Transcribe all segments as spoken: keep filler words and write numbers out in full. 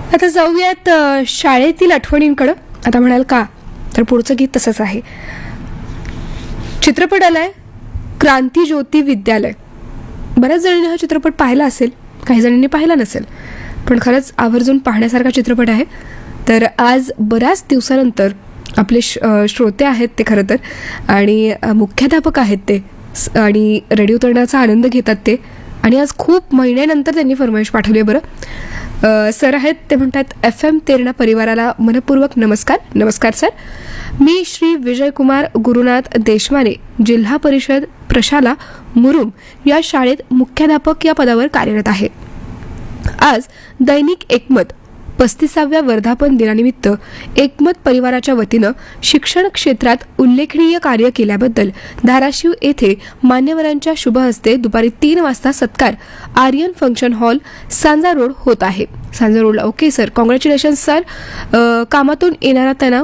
आता जाऊयात अ, शाळेतील आठवणींकडं. आता म्हणाल का, तर पुढचं गीत तसंच आहे. चित्रपट आलाय क्रांती ज्योती विद्यालय. बऱ्याच जणांनी हा चित्रपट पाहिला असेल, काही जणांनी पाहिला नसेल, पण खरंच आवर्जून पाहण्यासारखा चित्रपट आहे. तर आज बऱ्याच दिवसानंतर आपले श अ, श्रोते आहेत ते खरं तर, आणि अ, मुख्याध्यापक आहेत ते, स- आणि रेडिओ तळण्याचा आनंद घेतात ते. आणि आज खूप महिन्यानंतर त्यांनी फरमाईश पाठवली आहे. बरं, अ, सर आहेत ते, म्हणतात एफ एम तेरणा परिवाराला मनपूर्वक नमस्कार. नमस्कार सर. मी श्री विजयकुमार गुरुनाथ देशमाने, जिल्हा परिषद प्रशाला मुरुम या शाळेत मुख्याध्यापक या पदावर कार्यरत आहे. आज दैनिक एकमत पस्तीसाव्या वर्धापन दिनानिमित्त एकमत परिवाराच्या वतीनं शिक्षण क्षेत्रात उल्लेखनीय कार्य केल्याबद्दल धाराशिव येथे मान्यवरांच्या शुभ हस्ते दुपारी तीन वाजता सत्कार आर्यन फंक्शन हॉल, सांजा रोड होत आहे. सांजा रोडला. Okay sir, congratulation sir. अ, कामातून येणारा तणाव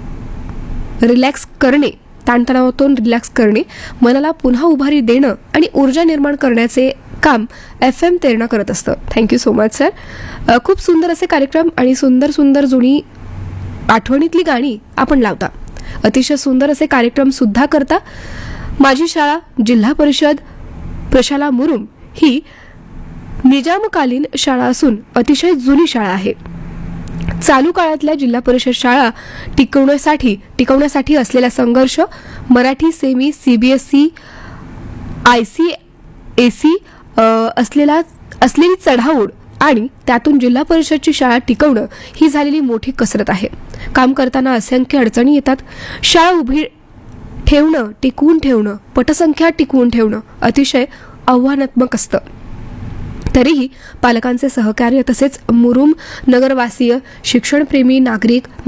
रिलॅक्स करणे, ताणतणावातून रिलॅक्स करणे, मनाला पुन्हा उभारी देणं आणि ऊर्जा निर्माण करण्याचे काम एफ एम तेरणा करत असतं. Thank you so much sir. अ, खूप सुंदर असे कार्यक्रम आणि सुंदर सुंदर जुनी आठवणीतली गाणी आपण लावता. अतिशय सुंदर असे कार्यक्रम सुद्धा करता. माझी शाळा जिल्हा परिषद प्रशाला मुरुम ही निजामकालीन शाळा असून अतिशय जुनी शाळा आहे. चालू काळातल्या जिल्हा परिषद शाळा टिकवण्यासाठी टिकवण्यासाठी असलेला संघर्ष, Marathi semi, CBSE, I C AC असलेला असलेली चढाओढ आणि त्यातून जिल्हा परिषदची शाळा टिकवणं ही झालेली मोठी कसरत आहे. काम करताना असंख्य अडचणी येतात. शाळा उभी ठेवणं, टिकवून ठेवणं, पटसंख्या टिकवून ठेवणं अतिशय आव्हानात्मक असतं. तरीही पालकांचे सहकार्य तसेच मुरुम नगरवासीय, शिक्षणप्रेमी नागरिक,